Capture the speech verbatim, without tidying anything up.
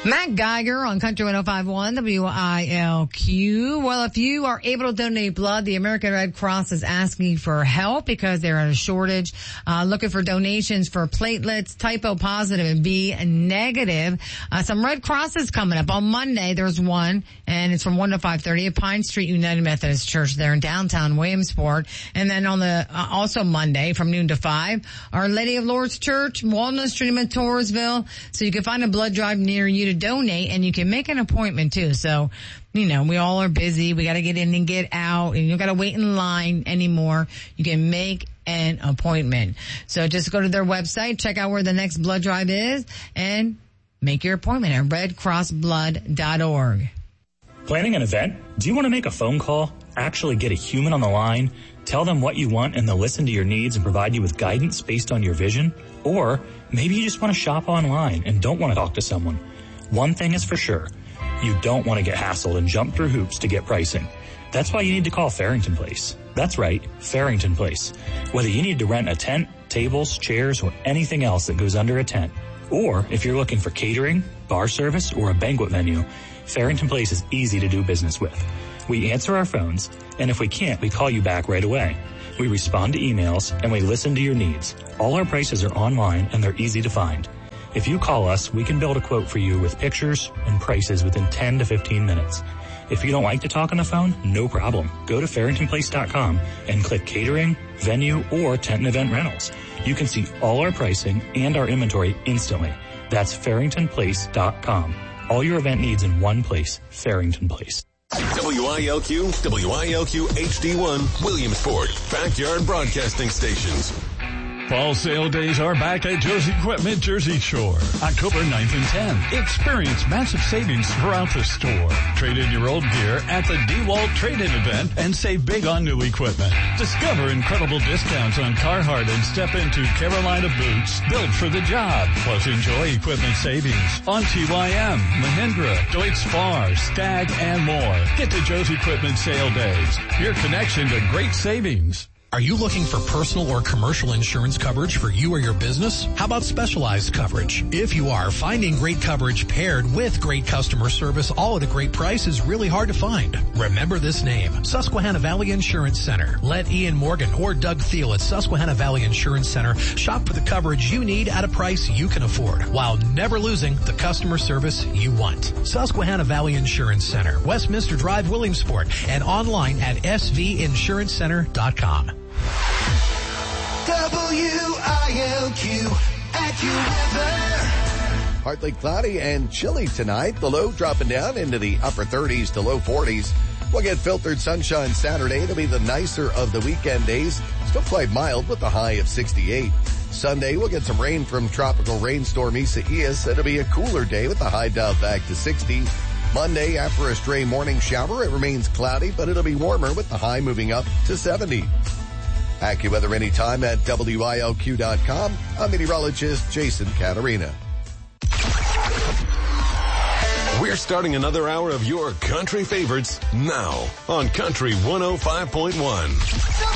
Matt Geiger on Country one oh five point one W I L Q. Well, if you are able to donate blood, the American Red Cross is asking for help because they're at a shortage. Uh, looking for donations for platelets, type O positive and B negative. Uh, some Red Crosses coming up. On Monday, there's one, and it's from one to five thirty at Pine Street United Methodist Church there in downtown Williamsport. And then on the, uh, also Monday from noon to five, Our Lady of Lourdes Church, Walnut Street in Montoursville. So you can find a blood drive near you to donate, and you can make an appointment too. So, you know, we all are busy. We got to get in and get out, and you don't got to wait in line anymore. You can make an appointment. So just go to their website, check out where the next blood drive is, and make your appointment at red cross blood dot org. Planning an event? Do you want to make a phone call? Actually get a human on the line? Tell them what you want and they'll listen to your needs and provide you with guidance based on your vision? Or maybe you just want to shop online and don't want to talk to someone. One thing is for sure, you don't want to get hassled and jump through hoops to get pricing. That's why you need to call Farrington Place. That's right, Farrington Place. Whether you need to rent a tent, tables, chairs, or anything else that goes under a tent, or if you're looking for catering, bar service, or a banquet venue, Farrington Place is easy to do business with. We answer our phones, and if we can't, we call you back right away. We respond to emails, and we listen to your needs. All our prices are online, and they're easy to find. If you call us, we can build a quote for you with pictures and prices within ten to fifteen minutes. If you don't like to talk on the phone, no problem. Go to farrington place dot com and click catering, venue, or tent and event rentals. You can see all our pricing and our inventory instantly. That's farrington place dot com. All your event needs in one place, Farrington Place. W I L Q, W I L Q H D one, Williamsport, Backyard Broadcasting Stations. Fall sale days are back at Joe's Equipment Jersey Shore, October ninth and tenth. Experience massive savings throughout the store. Trade in your old gear at the DeWalt Trade-In event and save big on new equipment. Discover incredible discounts on Carhartt and step into Carolina boots built for the job. Plus enjoy equipment savings on T Y M, Mahindra, Deutz Fahr, Stag, and more. Get to Joe's Equipment Sale Days, your connection to great savings. Are you looking for personal or commercial insurance coverage for you or your business? How about specialized coverage? If you are, finding great coverage paired with great customer service all at a great price is really hard to find. Remember this name, Susquehanna Valley Insurance Center. Let Ian Morgan or Doug Thiel at Susquehanna Valley Insurance Center shop for the coverage you need at a price you can afford while never losing the customer service you want. Susquehanna Valley Insurance Center, Westminster Drive, Williamsport, and online at s v insurance center dot com. W I L Q, AccuWeather. Partly cloudy and chilly tonight. The low dropping down into the upper thirties to low forties. We'll get filtered sunshine Saturday. It'll be the nicer of the weekend days. Still quite mild with a high of sixty-eight. Sunday, we'll get some rain from tropical rainstorm Isaias. It'll be a cooler day with the high dialed back to sixty. Monday, after a stray morning shower, it remains cloudy, but it'll be warmer with the high moving up to seventy. AccuWeather anytime at W I L Q dot com. I'm meteorologist Jason Caterina. We're starting another hour of your country favorites now on Country one oh five point one.